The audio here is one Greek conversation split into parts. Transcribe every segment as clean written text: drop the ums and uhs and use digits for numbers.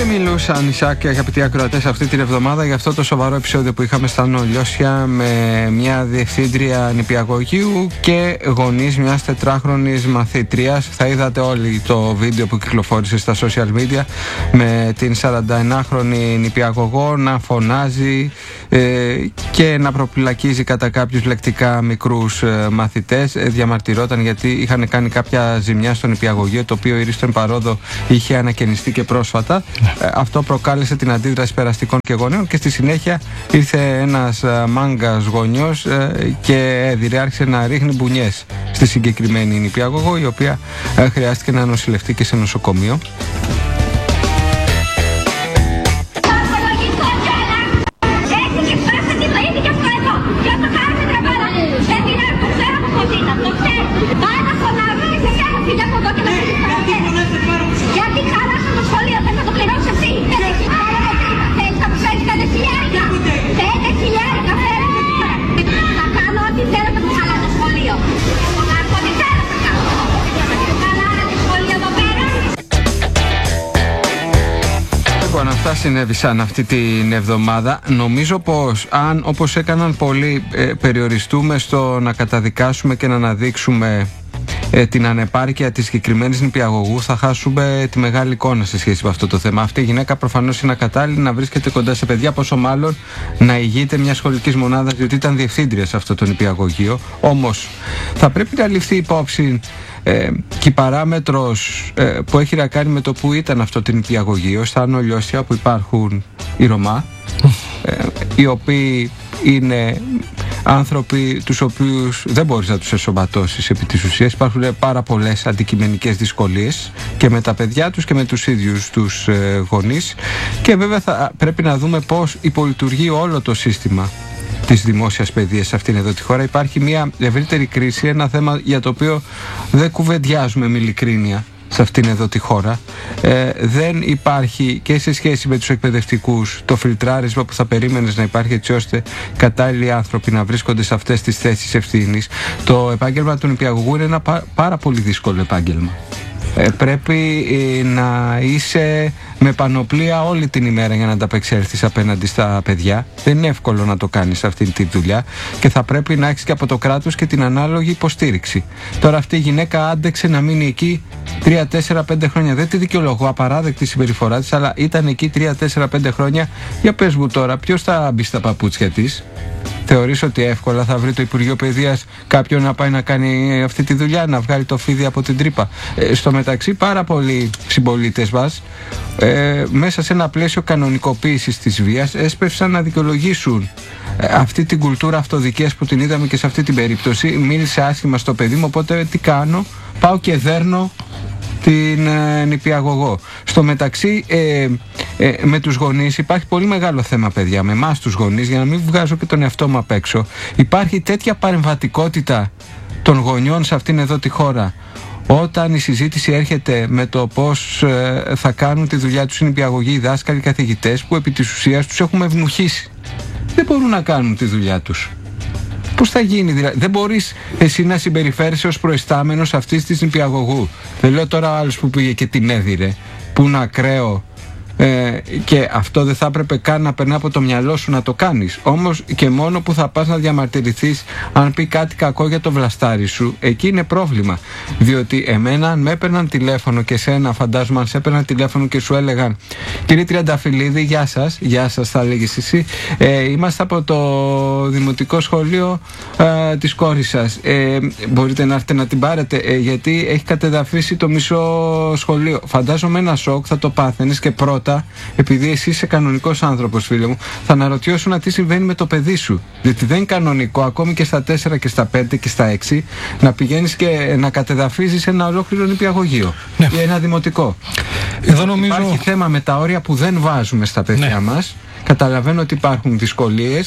Μιλούσαν Ισάκ και αγαπητοί ακροατές αυτή την εβδομάδα για αυτό το σοβαρό επεισόδιο που είχαμε στα Νολιώσια με μια διευθύντρια νηπιαγωγείου και γονείς μιας 4χρονης μαθήτριας. Θα είδατε όλοι το βίντεο που κυκλοφόρησε στα social media με την 41χρονη νηπιαγωγό να φωνάζει και να προπυλακίζει κατά κάποιους λεκτικά μικρούς μαθητές. Διαμαρτυρόταν γιατί είχαν κάνει κάποια ζημιά στο νηπιαγωγείο, το οποίο ήρθε παρόδο είχε ανακαινιστεί και πρόσφατα. Αυτό προκάλεσε την αντίδραση περαστικών και γονέων και στη συνέχεια ήρθε ένας μάγκας γονιός και άρχισε να ρίχνει μπουνιές στη συγκεκριμένη νηπιαγωγό, η οποία χρειάστηκε να νοσηλευτεί και σε νοσοκομείο. Αυτά συνέβησαν αυτή την εβδομάδα. Νομίζω πως αν, όπως έκαναν πολλοί, περιοριστούμε στο να καταδικάσουμε και να αναδείξουμε την ανεπάρκεια της συγκεκριμένης νηπιαγωγού, θα χάσουμε τη μεγάλη εικόνα σε σχέση με αυτό το θέμα. Αυτή η γυναίκα προφανώς είναι ακατάλληλη να βρίσκεται κοντά σε παιδιά, πόσο μάλλον να ηγείται μια σχολικής μονάδα, διότι ήταν διευθύντρια σε αυτό το νηπιαγωγείο. Όμως θα πρέπει να ληφθεί υπόψη και η παράμετρος που έχει να κάνει με το που ήταν αυτό το νηπιαγωγείο, στα Νολιώσια, που υπάρχουν οι Ρωμά, οι οποίοι είναι άνθρωποι τους οποίους δεν μπορείς να τους εσωματώσεις επί της ουσίας. Υπάρχουν πάρα πολλές αντικειμενικές δυσκολίες και με τα παιδιά τους και με τους ίδιους τους γονείς, και βέβαια θα πρέπει να δούμε πώς υπολειτουργεί όλο το σύστημα της δημόσιας παιδείας σε αυτήν εδώ τη χώρα. Υπάρχει μια ευρύτερη κρίση, ένα θέμα για το οποίο δεν κουβεντιάζουμε με ειλικρίνεια σε αυτήν εδώ τη χώρα. Δεν υπάρχει και σε σχέση με τους εκπαιδευτικούς το φιλτράρισμα που θα περίμενες να υπάρχει, έτσι ώστε κατάλληλοι άνθρωποι να βρίσκονται σε αυτές τις θέσεις ευθύνης. Το επάγγελμα του νηπιαγωγού είναι ένα πάρα πολύ δύσκολο επάγγελμα. Πρέπει να είσαι με πανοπλία όλη την ημέρα για να ανταπεξέλθεις απέναντι στα παιδιά. Δεν είναι εύκολο να το κάνεις αυτή τη δουλειά και θα πρέπει να έχεις και από το κράτος και την ανάλογη υποστήριξη. Τώρα αυτή η γυναίκα άντεξε να μείνει εκεί 3, 4, 5 χρόνια. Δεν τη δικαιολογώ, απαράδεκτη συμπεριφορά της, αλλά ήταν εκεί 3, 4, 5 χρόνια. Για πες μου τώρα, ποιος θα μπει στα παπούτσια της? Θεωρείς ότι εύκολα θα βρει το Υπουργείο Παιδείας κάποιον να πάει να κάνει αυτή τη δουλειά, να βγάλει το φίδι από την τρύπα? Στο μεταξύ, πάρα πολλοί συμπολίτες μας, μέσα σε ένα πλαίσιο κανονικοποίησης της βίας, έσπευσαν να δικαιολογήσουν αυτή την κουλτούρα αυτοδικίας που την είδαμε και σε αυτή την περίπτωση. Μίλησε άσχημα στο παιδί μου, οπότε τι κάνω? Πάω και δέρνω την νηπιαγωγό. Στο μεταξύ, με τους γονείς υπάρχει πολύ μεγάλο θέμα, παιδιά, με εμάς τους γονείς, για να μην βγάζω και τον εαυτό μου απ' έξω. Υπάρχει τέτοια παρεμβατικότητα των γονιών σε αυτήν εδώ τη χώρα, όταν η συζήτηση έρχεται με το πώς θα κάνουν τη δουλειά τους οι νηπιαγωγοί, οι δάσκαλοι, οι καθηγητές, που επί της ουσίας τους έχουμε ευνουχίσει. Δεν μπορούν να κάνουν τη δουλειά τους. Πώς θα γίνει δηλαδή? Δεν μπορείς εσύ να συμπεριφέρεσαι ως προϊστάμενος αυτής της νηπιαγωγού. Δεν λέω τώρα ο άλλος που πήγε και την έδιρε, που είναι ακραίο, και αυτό δεν θα έπρεπε καν να περνά από το μυαλό σου να το κάνεις. Όμως και μόνο που θα πας να διαμαρτυρηθείς αν πει κάτι κακό για το βλαστάρι σου, εκεί είναι πρόβλημα. Διότι εμένα, αν με έπαιρναν τηλέφωνο, και σένα φαντάζομαι αν σε έπαιρναν τηλέφωνο και σου έλεγαν, κύριε Τριανταφυλλίδη, γεια σας θα λέγεις εσύ, είμαστε από το δημοτικό σχολείο της κόρης σας, μπορείτε να έρθετε να την πάρετε, γιατί έχει κατεδαφίσει το μισό σχολείο. Φαντάζομαι ένα σοκ θα το πάθαινες, και πρώτα, επειδή εσύ είσαι κανονικός άνθρωπος, φίλε μου, θα αναρωτιώσουν τι συμβαίνει με το παιδί σου. Διότι δεν είναι κανονικό, ακόμη και στα 4 και στα 5 και στα 6, να πηγαίνεις και να κατεδαφίζεις ένα ολόκληρο νηπιαγωγείο, ναι, ή ένα δημοτικό. Εδώ νομίζω υπάρχει θέμα με τα όρια που δεν βάζουμε στα παιδιά, ναι, μας. Καταλαβαίνω ότι υπάρχουν δυσκολίες.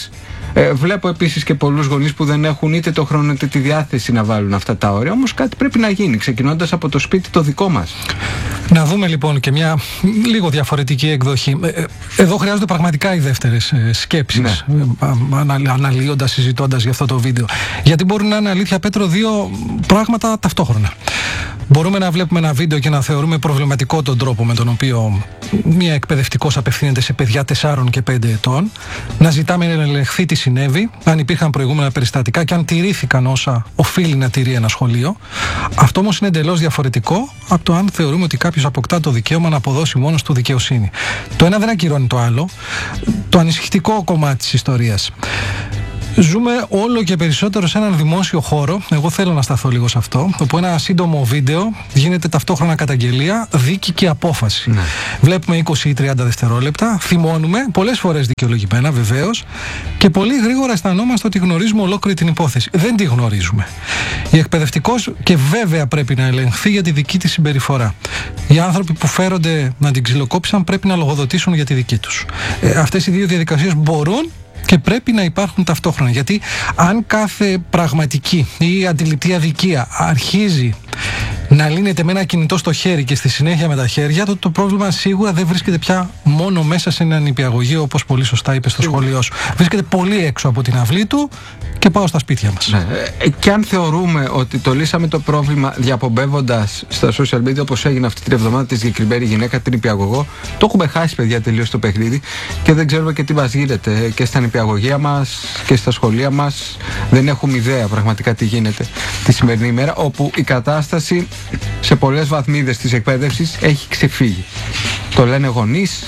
Βλέπω επίσης και πολλούς γονείς που δεν έχουν είτε το χρόνο είτε τη διάθεση να βάλουν αυτά τα όρια. Όμως κάτι πρέπει να γίνει, ξεκινώντας από το σπίτι το δικό μας. Να δούμε λοιπόν και μια λίγο διαφορετική εκδοχή. Εδώ χρειάζονται πραγματικά οι δεύτερες σκέψεις, αναλύοντας, συζητώντας για αυτό το βίντεο. Γιατί μπορεί να είναι, αλήθεια Πέτρο, δύο πράγματα ταυτόχρονα. Μπορούμε να βλέπουμε ένα βίντεο και να θεωρούμε προβληματικό τον τρόπο με τον οποίο μια εκπαιδευτικός απευθύνεται σε παιδιά 4 και 5 ετών, να ζητάμε να ελεγχθεί τι συνέβη, αν υπήρχαν προηγούμενα περιστατικά και αν τηρήθηκαν όσα οφείλει να τηρεί ένα σχολείο. Αυτό όμως είναι εντελώς διαφορετικό από το αν θεωρούμε ότι κάποιος αποκτά το δικαίωμα να αποδώσει μόνος του δικαιοσύνη. Το ένα δεν ακυρώνει το άλλο. Το ανησυχητικό κομμάτι της ιστορίας. Ζούμε όλο και περισσότερο σε έναν δημόσιο χώρο, εγώ θέλω να σταθώ λίγο σε αυτό, όπου ένα σύντομο βίντεο γίνεται ταυτόχρονα καταγγελία, δίκη και απόφαση. Ναι. Βλέπουμε 20 ή 30 δευτερόλεπτα, θυμώνουμε, πολλές φορές δικαιολογημένα βεβαίως, και πολύ γρήγορα αισθανόμαστε ότι γνωρίζουμε ολόκληρη την υπόθεση. Δεν τη γνωρίζουμε. Η εκπαιδευτικός και βέβαια πρέπει να ελεγχθεί για τη δική της συμπεριφορά. Οι άνθρωποι που φέρονται να την ξυλοκόπησαν πρέπει να λογοδοτήσουν για τη δική τους. Αυτές οι δύο διαδικασίες μπορούν και πρέπει να υπάρχουν ταυτόχρονα. Γιατί αν κάθε πραγματική ή αντιληπτή αδικία αρχίζει να λύνεται με ένα κινητό στο χέρι και στη συνέχεια με τα χέρια, τότε το πρόβλημα σίγουρα δεν βρίσκεται πια μόνο μέσα σε ένα νηπιαγωγείο, όπως πολύ σωστά είπε στο σχολείο σου. Βρίσκεται πολύ έξω από την αυλή του και πάω στα σπίτια μας. Ναι. Και αν θεωρούμε ότι το λύσαμε το πρόβλημα διαπομπεύοντας στα social media, όπως έγινε αυτή την εβδομάδα τη συγκεκριμένη γυναίκα, την νηπιαγωγό, το έχουμε χάσει, παιδιά, τελείως το παιχνίδι και δεν ξέρουμε και τι μας γίνεται και στα νηπιαγωγεία μας και στα σχολεία μας. Δεν έχουμε ιδέα πραγματικά τι γίνεται τη σημερινή ημέρα, όπου η κατάσταση σε πολλές βαθμίδες της εκπαίδευσης έχει ξεφύγει. Το λένε γονείς,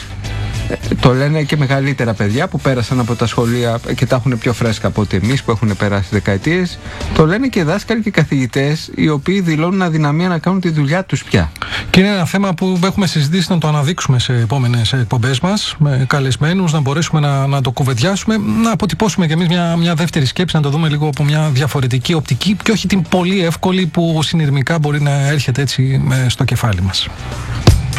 το λένε και μεγαλύτερα παιδιά που πέρασαν από τα σχολεία και τα έχουν πιο φρέσκα από ότι εμείς που έχουν περάσει δεκαετίες. Το λένε και δάσκαλοι και καθηγητές, οι οποίοι δηλώνουν αδυναμία να κάνουν τη δουλειά τους πια. Και είναι ένα θέμα που έχουμε συζητήσει να το αναδείξουμε σε επόμενες εκπομπές μας, με καλεσμένους, να μπορέσουμε να το κουβεντιάσουμε, να αποτυπώσουμε κι εμείς μια δεύτερη σκέψη, να το δούμε λίγο από μια διαφορετική οπτική και όχι την πολύ εύκολη που συνειρμικά μπορεί να έρχεται έτσι στο κεφάλι μας.